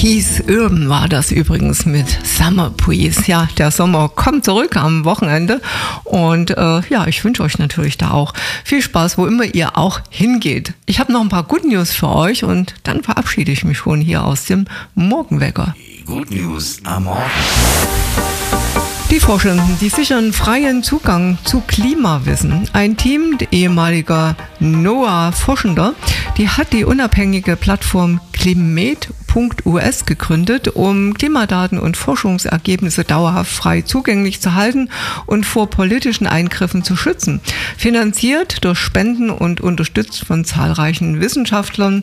Keith Urban war das übrigens mit Summer Breeze. Ja, der Sommer kommt zurück am Wochenende und ich wünsche euch natürlich da auch viel Spaß, wo immer ihr auch hingeht. Ich habe noch ein paar Good News für euch und dann verabschiede ich mich schon hier aus dem Morgenwecker. Good News am Morgen. Die Forschenden, die sichern freien Zugang zu Klimawissen. Ein Team ehemaliger NOAA-Forschender, die hat die unabhängige Plattform Climate.us gegründet, um Klimadaten und Forschungsergebnisse dauerhaft frei zugänglich zu halten und vor politischen Eingriffen zu schützen. Finanziert durch Spenden und unterstützt von zahlreichen Wissenschaftlern.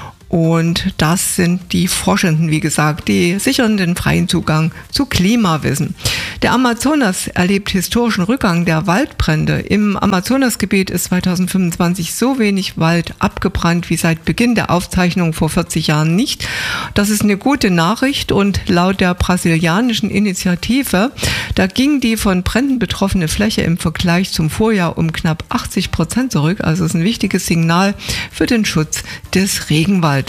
Und das sind die Forschenden, wie gesagt, die sichern den freien Zugang zu Klimawissen. Der Amazonas erlebt historischen Rückgang der Waldbrände. Im Amazonasgebiet ist 2025 so wenig Wald abgebrannt wie seit Beginn der Aufzeichnung vor 40 Jahren nicht. Das ist eine gute Nachricht und laut der brasilianischen Initiative, da ging die von Bränden betroffene Fläche im Vergleich zum Vorjahr um knapp 80% zurück. Also ist ein wichtiges Signal für den Schutz des Regenwaldes.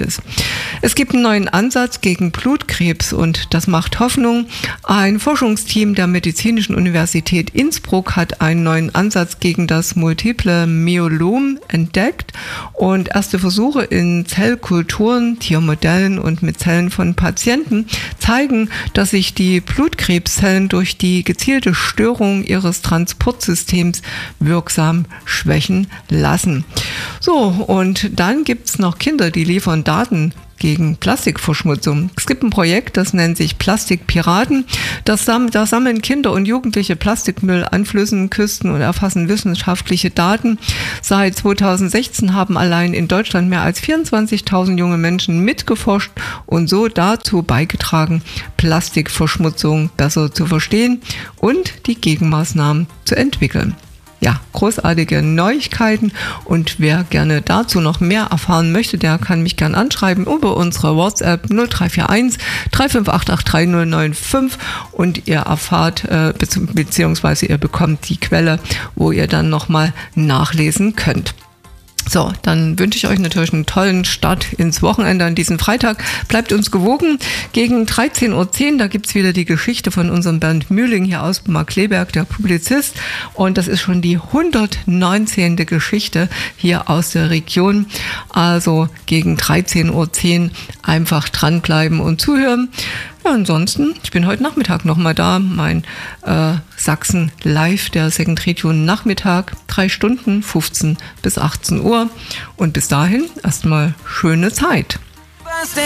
Es gibt einen neuen Ansatz gegen Blutkrebs und das macht Hoffnung. Ein Forschungsteam der Medizinischen Universität Innsbruck hat einen neuen Ansatz gegen das Multiple Myelom entdeckt und erste Versuche in Zellkulturen, Tiermodellen und mit Zellen von Patienten zeigen, dass sich die Blutkrebszellen durch die gezielte Störung ihres Transportsystems wirksam schwächen lassen. So, und dann gibt es noch Kinder, die liefern Daten gegen Plastikverschmutzung. Es gibt ein Projekt, das nennt sich Plastikpiraten. Da sammeln Kinder und Jugendliche Plastikmüll an Flüssen, Küsten und erfassen wissenschaftliche Daten. Seit 2016 haben allein in Deutschland mehr als 24.000 junge Menschen mitgeforscht und so dazu beigetragen, Plastikverschmutzung besser zu verstehen und die Gegenmaßnahmen zu entwickeln. Ja, großartige Neuigkeiten und wer gerne dazu noch mehr erfahren möchte, der kann mich gern anschreiben über unsere WhatsApp 0341 358 3095 und ihr erfahrt beziehungsweise ihr bekommt die Quelle, wo ihr dann nochmal nachlesen könnt. So, dann wünsche ich euch natürlich einen tollen Start ins Wochenende an diesem Freitag. Bleibt uns gewogen. Gegen 13.10 Uhr, da gibt's wieder die Geschichte von unserem Bernd Mühling hier aus Markkleeberg, der Publizist. Und das ist schon die 119. Geschichte hier aus der Region. Also gegen 13.10 Uhr einfach dranbleiben und zuhören. Ja, ansonsten, ich bin heute Nachmittag nochmal da, mein Sachsen Live, der Second Region Nachmittag, 3 Stunden, 15 bis 18 Uhr. Und bis dahin erstmal schöne Zeit.